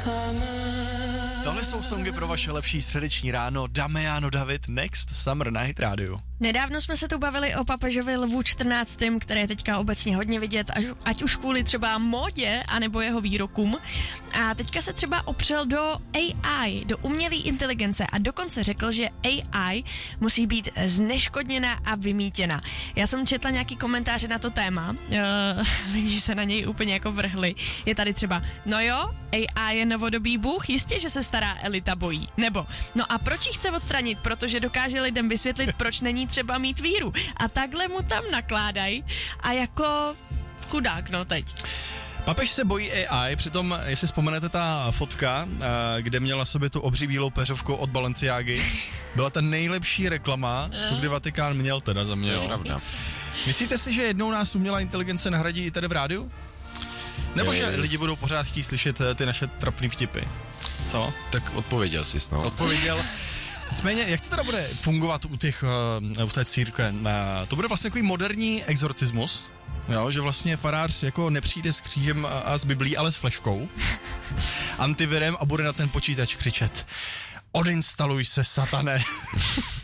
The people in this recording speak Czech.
Tohle jsou songy pro vaše lepší středeční ráno. Damiano David, Next Summer Night Radio. Nedávno jsme se tu bavili o papežovi Lvu 14., který je teďka obecně hodně vidět, ať už kvůli třeba módě, anebo jeho výrokům. A teďka se třeba opřel do AI, do umělé inteligence a dokonce řekl, že AI musí být zneškodněna a vymítěna. Já jsem četla nějaký komentáře na to téma, lidi se na něj úplně jako vrhli. Je tady třeba, no jo, AI je novodobý bůh, jistě, že se stará elita bojí. Nebo, no a proč ji chce odstranit? Protože dokáže lidem vysvětlit, proč není třeba mít víru. A takhle mu tam nakládají a jako chudák, no teď. Papež se bojí AI, přitom, jestli vzpomenete ta fotka, kde měl na sobě tu obří bílou peřovku od Balenciágy, byla ta nejlepší reklama, co kdy Vatikán měl teda za mě. To je pravda. Myslíte si, že jednou nás umělá inteligence nahradí i tady v rádiu? Nebo že lidi budou pořád chtít slyšet ty naše trapný vtipy? Co? Tak odpověděl jsi, no. Odpověděl. Nicméně, jak to teda bude fungovat u té církve? To bude vlastně takový moderní exorcismus, jo, že vlastně farář jako nepřijde s křížem a s biblí, ale s fleškou, antivirem a bude na ten počítač křičet: odinstaluj se, satane.